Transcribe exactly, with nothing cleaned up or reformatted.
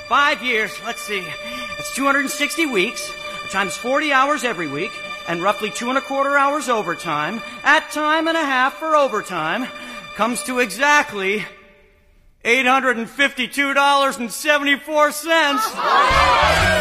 Five years, let's see. It's two hundred sixty weeks, times forty hours every week, and roughly two and a quarter hours overtime, at time and a half for overtime, comes to exactly eight hundred fifty-two dollars and seventy-four cents.